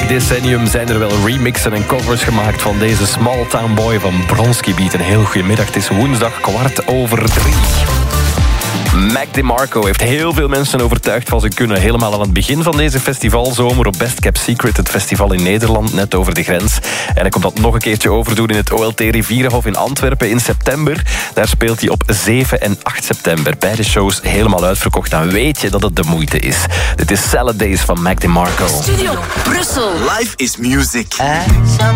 decennium zijn er wel remixen en covers gemaakt van deze Small Town Boy van Bronski Beat. Een heel goede middag, het is woensdag 2:15. Mac DeMarco heeft heel veel mensen overtuigd van zijn kunnen. Helemaal aan het begin van deze festivalzomer op Best Kept Secret, het festival in Nederland, net over de grens. En hij komt dat nog een keertje overdoen in het OLT Rivierenhof in Antwerpen in september. Daar speelt hij op 7 en 8 september. Beide shows helemaal uitverkocht. Dan weet je dat het de moeite is. Dit is Salad Days van Mac DeMarco. Studio Brussel. Life is music.